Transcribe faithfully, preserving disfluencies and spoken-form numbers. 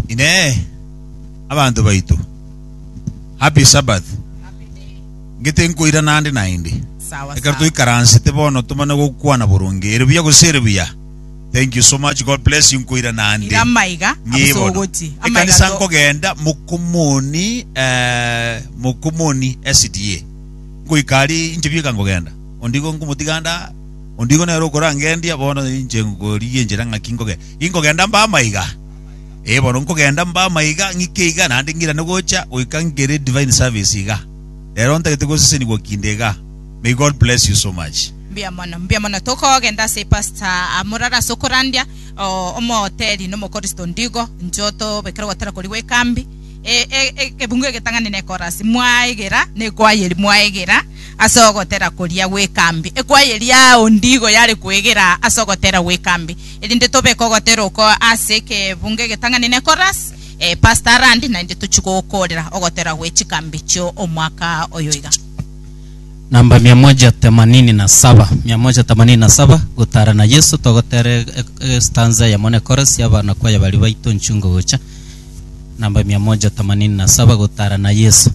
ine abantu baitu happy Sabbath ngite nkuira nandi naindi sawa ekartu ikaransi tebono tumana gukwana burungi erubiya guserubiya. Thank you so much. God bless you nkuira nandi iramaiga abusogoti amaiga sanko genda mukumuni eh mukumuni S D A nguikari injibika ngogenda ondigo ngumutiganda ondigo nero korangendia bono inje ngoriye njira ngakingoge ingogenda mba maiga e bono ngogenda mba maiga ngikeiga nandi ngira negocha uikangere divine service iga ero ntakete gosese ni gokindega. May God bless you so much. Mbia mwana mbia mwana toko genda se pastor amurara sokorandia omo hoteli no mokoristo ndigo njoto bekero watara kuri we kambi e e ebungu getangane ne korasi mwaigera ne kwayeri mwaigera asogotera kuria we kambi e kwayeri ya ondigo yare kwegera asogotera we kambi elinde tobe kogotero ko aseke bunge getangane ne korasi e pastor Randi na ndito chuko okorera ogotera we chikambi cho omwaka oyoiga. Namba mia moja themanini na saba mia moja themanini na saba gutara na Yesu togotere stanza ya mone chorus ya bana kwa ya bali baito nchungo gocha. Namba mia moja themanini na saba gutara na Yesu.